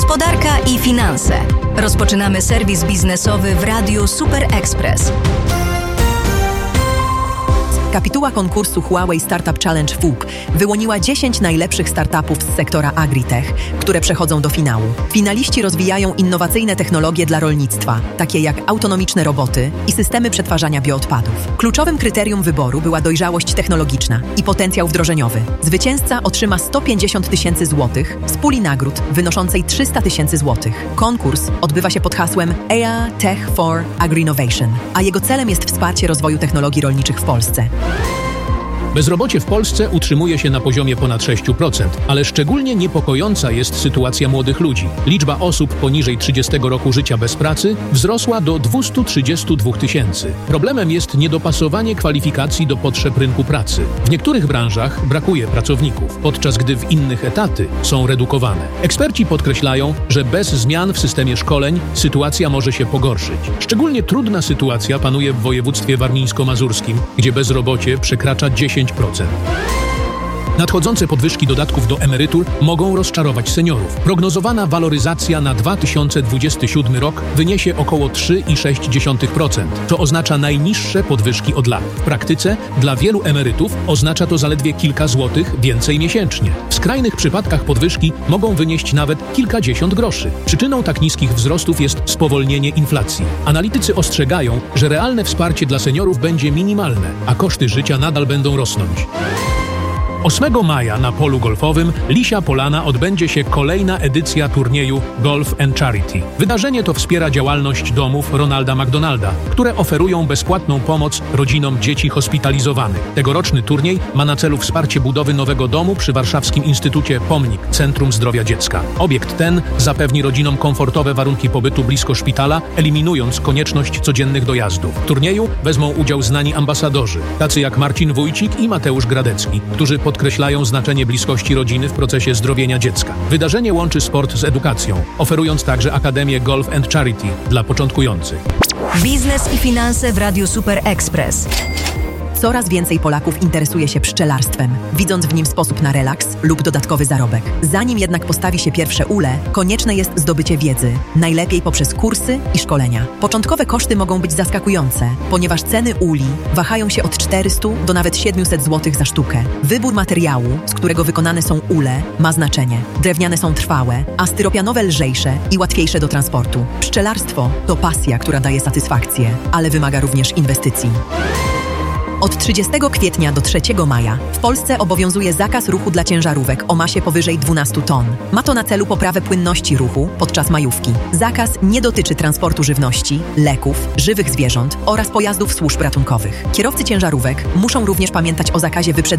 Gospodarka i finanse. Rozpoczynamy serwis biznesowy w Radiu Super Express. Kapituła konkursu Huawei Startup Challenge WUP wyłoniła 10 najlepszych startupów z sektora agritech, które przechodzą do finału. Finaliści rozwijają innowacyjne technologie dla rolnictwa, takie jak autonomiczne roboty i systemy przetwarzania bioodpadów. Kluczowym kryterium wyboru była dojrzałość technologiczna i potencjał wdrożeniowy. Zwycięzca otrzyma 150 000 złotych z puli nagród wynoszącej 300 000 złotych. Konkurs odbywa się pod hasłem EA Tech for Agri-Innovation, a jego celem jest wsparcie rozwoju technologii rolniczych w Polsce. Bezrobocie w Polsce utrzymuje się na poziomie ponad 6%, ale szczególnie niepokojąca jest sytuacja młodych ludzi. Liczba osób poniżej 30 roku życia bez pracy wzrosła do 232 000. Problemem jest niedopasowanie kwalifikacji do potrzeb rynku pracy. W niektórych branżach brakuje pracowników, podczas gdy w innych etaty są redukowane. Eksperci podkreślają, że bez zmian w systemie szkoleń sytuacja może się pogorszyć. Szczególnie trudna sytuacja panuje w województwie warmińsko-mazurskim, gdzie bezrobocie przekracza 10%. Nadchodzące podwyżki dodatków do emerytur mogą rozczarować seniorów. Prognozowana waloryzacja na 2027 rok wyniesie około 3,6%, co oznacza najniższe podwyżki od lat. W praktyce dla wielu emerytów oznacza to zaledwie kilka złotych więcej miesięcznie. W skrajnych przypadkach podwyżki mogą wynieść nawet kilkadziesiąt groszy. Przyczyną tak niskich wzrostów jest spowolnienie inflacji. Analitycy ostrzegają, że realne wsparcie dla seniorów będzie minimalne, a koszty życia nadal będą rosnąć. 8 maja na polu golfowym Lisia Polana odbędzie się kolejna edycja turnieju Golf and Charity. Wydarzenie to wspiera działalność domów Ronalda McDonalda, które oferują bezpłatną pomoc rodzinom dzieci hospitalizowanych. Tegoroczny turniej ma na celu wsparcie budowy nowego domu przy Warszawskim Instytucie Pomnik Centrum Zdrowia Dziecka. Obiekt ten zapewni rodzinom komfortowe warunki pobytu blisko szpitala, eliminując konieczność codziennych dojazdów. W turnieju wezmą udział znani ambasadorzy, tacy jak Marcin Wójcik i Mateusz Gradecki, którzy podkreślają znaczenie bliskości rodziny w procesie zdrowienia dziecka. Wydarzenie łączy sport z edukacją, oferując także Akademię Golf and Charity dla początkujących. Biznes i finanse w Radiu Super Express. Coraz więcej Polaków interesuje się pszczelarstwem, widząc w nim sposób na relaks lub dodatkowy zarobek. Zanim jednak postawi się pierwsze ule, konieczne jest zdobycie wiedzy, najlepiej poprzez kursy i szkolenia. Początkowe koszty mogą być zaskakujące, ponieważ ceny uli wahają się od 400 do nawet 700 zł za sztukę. Wybór materiału, z którego wykonane są ule, ma znaczenie. Drewniane są trwałe, a styropianowe lżejsze i łatwiejsze do transportu. Pszczelarstwo to pasja, która daje satysfakcję, ale wymaga również inwestycji. Od 30 kwietnia do 3 maja w Polsce obowiązuje zakaz ruchu dla ciężarówek o masie powyżej 12 ton. Ma to na celu poprawę płynności ruchu podczas majówki. Zakaz nie dotyczy transportu żywności, leków, żywych zwierząt oraz pojazdów służb ratunkowych. Kierowcy ciężarówek muszą również pamiętać o zakazie wyprzedzania